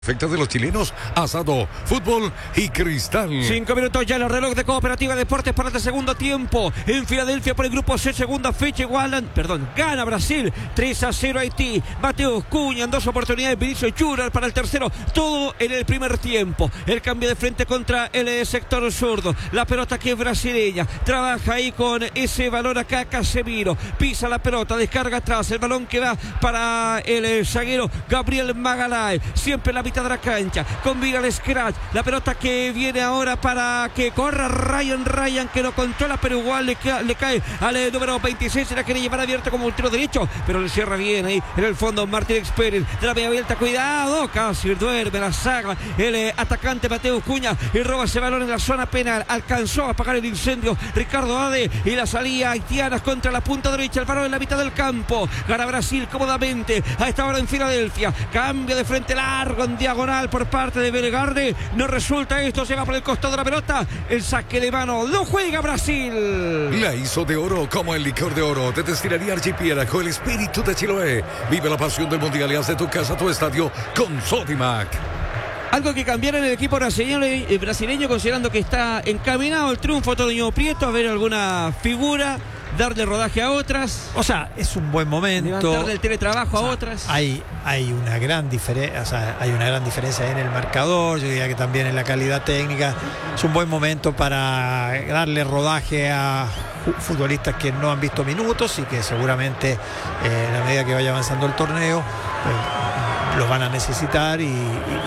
Efecto de los chilenos, asado, fútbol y cristal. 5 minutos ya en el reloj de Cooperativa Deportes para este segundo tiempo. En Filadelfia por el grupo C, segunda fecha, gana Brasil 3-0 Haití. Mateus Cunha en dos oportunidades, Vinicius Júnior para el tercero. Todo en el primer tiempo. El cambio de frente contra el sector zurdo. La pelota que es brasileña. Trabaja ahí con ese balón acá Casemiro. Pisa la pelota, descarga atrás. El balón que va para el zaguero Gabriel Magalhães. Siempre la mitad de la cancha, combina el scratch, la pelota que viene ahora para que corra Ryan que lo controla, pero igual le cae al número 26, se la quiere llevar abierta como un tiro derecho, pero le cierra bien ahí en el fondo Martínez Pérez, de la media abierta, cuidado, casi duerme la saga, el atacante Mateus Cunha, y roba ese balón en la zona penal, alcanzó a apagar el incendio Ricardo Ade, y la salida haitiana contra la punta derecha, el balón en la mitad del campo, gana Brasil cómodamente, a esta hora en Filadelfia, cambio de frente largo, en diagonal por parte de Bellegarde, no resulta esto, se va por el costado de la pelota, el saque de mano, lo juega Brasil. La hizo de oro como el licor de oro de Destilería Archipiélago, el espíritu de Chiloé. Vive la pasión del mundial y haz de tu casa tu estadio con Sodimac. Algo que cambiar en el equipo brasileño, considerando que está encaminado el triunfo Toño Prieto, a ver alguna figura, darle rodaje a otras. O sea, es un buen momento. Levantarle el teletrabajo a otras. Hay una gran diferencia, o sea, hay una gran diferencia en el marcador, yo diría que también en la calidad técnica. Es un buen momento para darle rodaje a futbolistas que no han visto minutos y que seguramente en la medida que vaya avanzando el torneo los van a necesitar y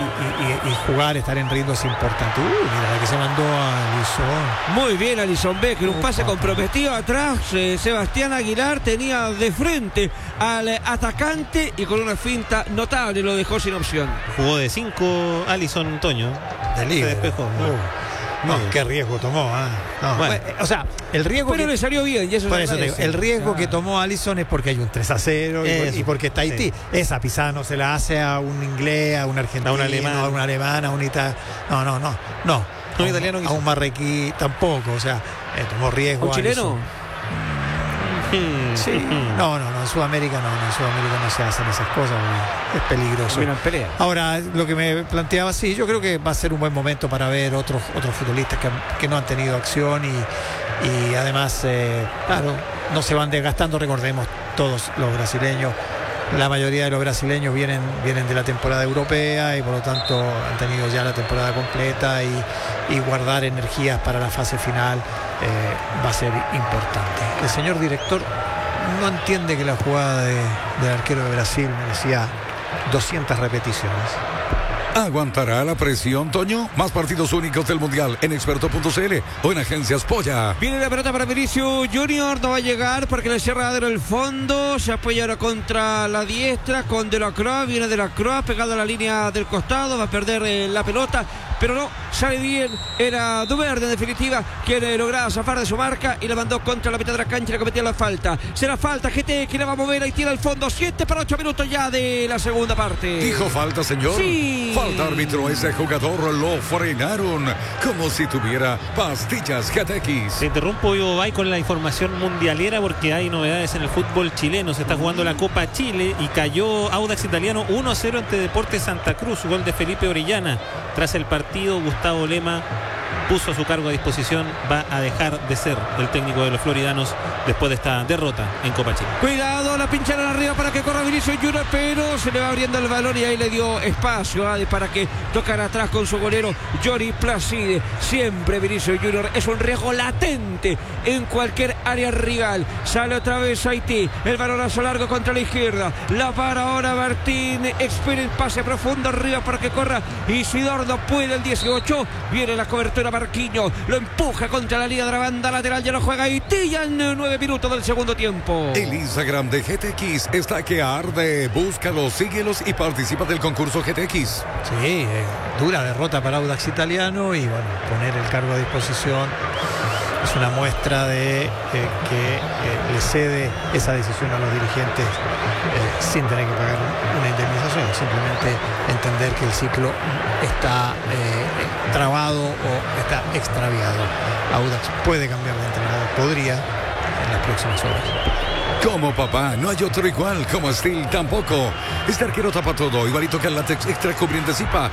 jugar, estar en ritmo es importante. Mira la que se mandó a Alisson. Muy bien Alisson Becker, un pase comprometido atrás. Sebastián Aguilar tenía de frente al atacante y con una finta notable lo dejó sin opción. Jugó de 5 Alisson Toño. De liga. Se despejó. No, qué riesgo tomó. No. Bueno, o sea, el riesgo. Pero le salió bien. Y eso por eso te digo, el riesgo que tomó Alisson es porque hay un 3-0 y porque está Haití. Sí. Esa pisada no se la hace a un inglés, a un argentino, a un alemán, a un italiano. No. Un italiano, a un marroquí tampoco. O sea, tomó riesgo. ¿Un chileno? Sí. No, en Sudamérica no se hacen esas cosas, es peligroso. Ahora, lo que me planteaba, sí, yo creo que va a ser un buen momento para ver otros futbolistas que no han tenido acción y además, claro, no se van desgastando. Recordemos, todos los brasileños, la mayoría de los brasileños vienen de la temporada europea y por lo tanto han tenido ya la temporada completa y guardar energías para la fase final va a ser importante. El señor director no entiende que la jugada del arquero de Brasil merecía 200 repeticiones. ¿Aguantará la presión, Toño? Más partidos únicos del Mundial en experto.cl o en Agencias Polla. Viene la pelota para Vinicius Júnior, no va a llegar porque le cierra el fondo, se apoya ahora contra la diestra con De la Croix, viene De la Croix pegado a la línea del costado, va a perder la pelota, pero no, sale bien, era Duverde en definitiva quien lograba zafar de su marca y la mandó contra la mitad de la cancha y le cometía la falta. Será falta, GT que la va a mover, ahí tira al fondo, 7 para 8 minutos ya de la segunda parte. ¿Dijo falta, señor? Sí. Falta, árbitro, ese jugador lo frenaron como si tuviera pastillas GTX. Te interrumpo, yo voy con la información mundialera porque hay novedades en el fútbol chileno. Se está jugando la Copa Chile y cayó Audax Italiano 1-0 ante Deportes Santa Cruz, gol de Felipe Orellana. Tras el partido, Gustavo Lema puso su cargo a disposición, va a dejar de ser el técnico de los floridanos después de esta derrota en Copa Chile. Cuidado, la pincharon arriba para que corra Vinicius Júnior, pero se le va abriendo el balón y ahí le dio espacio para que tocara atrás con su golero Johnny Placide. Siempre Vinicius Júnior es un riesgo latente en cualquier área rival. Sale otra vez Haití, el balonazo largo contra la izquierda, la para ahora Martín, espera el pase profundo arriba para que corra Isidor, no puede el 18, viene la cobertura Marquinhos, lo empuja contra la línea de la banda lateral, ya lo juega Haití ya en 9 minutos del segundo tiempo. El Instagram de GTX está que arde, búscalos, síguelos y participa del concurso GTX. Sí, dura derrota para Audax Italiano y bueno, poner el cargo a disposición es una muestra de que le cede esa decisión a los dirigentes sin tener que pagar una indemnización, simplemente entender que el ciclo está trabado o está extraviado. Audax puede cambiar de entrenador, podría en las próximas horas. Como papá, no hay otro igual. Como Steel tampoco. Este arquero tapa todo, igualito que el látex extra cubriente Zipa.